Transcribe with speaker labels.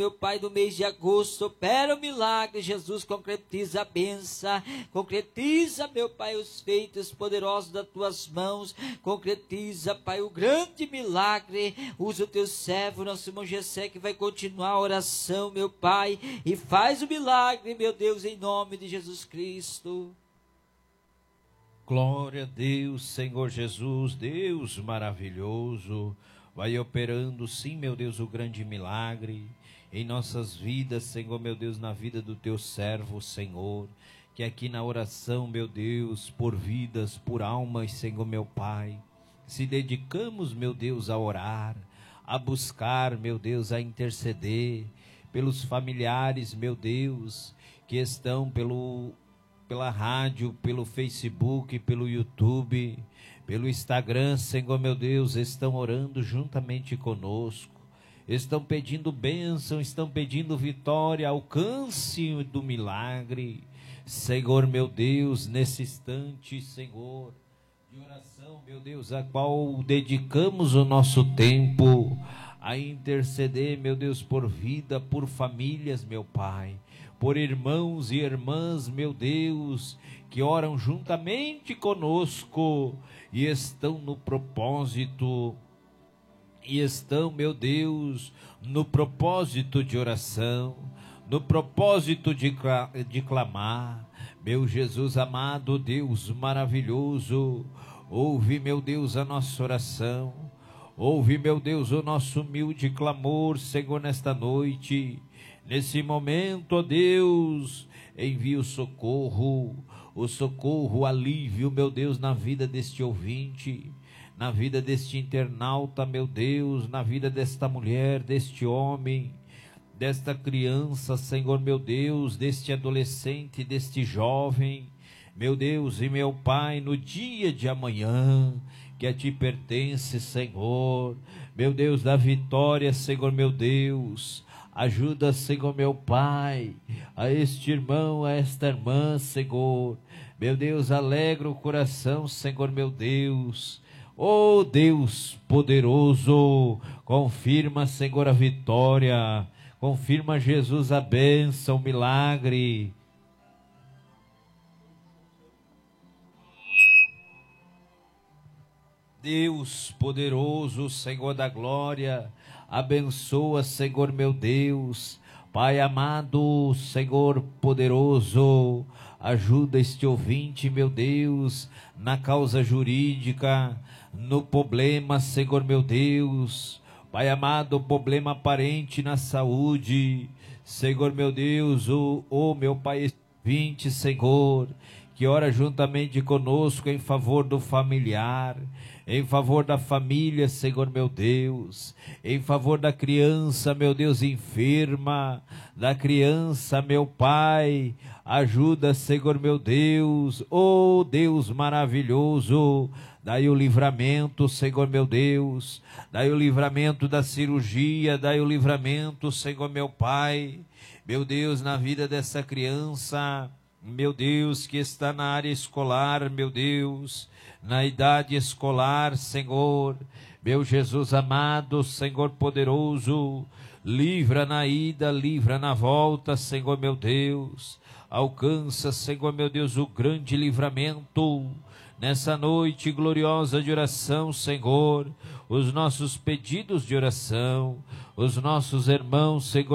Speaker 1: Meu Pai, do mês de agosto, opera o milagre, Jesus, concretiza a bênção, concretiza, meu Pai, os feitos poderosos das tuas mãos, concretiza, Pai, o grande milagre. Usa o teu servo, nosso irmão Gessé, que vai continuar a oração, meu Pai, e faz o milagre, meu Deus, em nome de Jesus Cristo.
Speaker 2: Glória a Deus, Senhor Jesus, Deus maravilhoso, vai operando, sim, meu Deus, o grande milagre em nossas vidas, Senhor, meu Deus, na vida do teu servo, Senhor, que aqui na oração, meu Deus, por vidas, por almas, Senhor, meu Pai, se dedicamos, meu Deus, a orar, a buscar, meu Deus, a interceder pelos familiares, meu Deus, que estão pela rádio, pelo Facebook, pelo YouTube, pelo Instagram, Senhor, meu Deus, estão orando juntamente conosco. Estão pedindo bênção, estão pedindo vitória, alcance do milagre. Senhor, meu Deus, nesse instante, Senhor, de oração, meu Deus, a qual dedicamos o nosso tempo a interceder, meu Deus, por vida, por famílias, meu Pai, por irmãos e irmãs, meu Deus, que oram juntamente conosco e estão no propósito, e estão, meu Deus, no propósito de oração, no propósito de clamar. Meu Jesus amado, Deus maravilhoso, ouve, meu Deus, a nossa oração, ouve, meu Deus, o nosso humilde clamor, Senhor, nesta noite, nesse momento, ó Deus, envia o socorro, o alívio, meu Deus, na vida deste ouvinte, na vida deste internauta, meu Deus, na vida desta mulher, deste homem, desta criança, Senhor, meu Deus, deste adolescente, deste jovem, meu Deus e meu Pai, no dia de amanhã, que a Ti pertence, Senhor, meu Deus, da vitória, Senhor, meu Deus, ajuda, Senhor, meu Pai, a este irmão, a esta irmã, Senhor, meu Deus, alegra o coração, Senhor, meu Deus, oh Deus poderoso, confirma, Senhor, a vitória, confirma, Jesus, a bênção, o milagre. Deus poderoso, Senhor da glória, abençoa, Senhor, meu Deus, Pai amado, Senhor poderoso, ajuda este ouvinte, meu Deus, na causa jurídica, no problema, Senhor, meu Deus, Pai amado, problema aparente na saúde, Senhor, meu Deus, meu Pai, este ouvinte, Senhor, que ora juntamente conosco em favor do familiar, em favor da família, Senhor, meu Deus, em favor da criança, meu Deus, enferma, da criança, meu Pai, ajuda, Senhor, meu Deus, oh Deus maravilhoso, dai o livramento, Senhor, meu Deus, dai o livramento da cirurgia, dai o livramento, Senhor, meu Pai, meu Deus, na vida dessa criança, meu Deus, que está na área escolar, meu Deus, na idade escolar, Senhor, meu Jesus amado, Senhor poderoso, livra na ida, livra na volta, Senhor meu Deus, alcança, Senhor meu Deus, o grande livramento, nessa noite gloriosa de oração, Senhor, os nossos pedidos de oração, os nossos irmãos, Senhor,